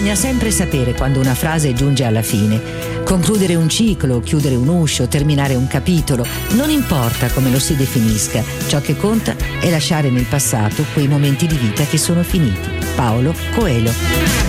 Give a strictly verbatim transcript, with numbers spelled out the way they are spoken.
Bisogna sempre sapere quando una frase giunge alla fine. Concludere un ciclo, chiudere un uscio, terminare un capitolo, non importa come lo si definisca, ciò che conta è lasciare nel passato quei momenti di vita che sono finiti. Paulo Coelho.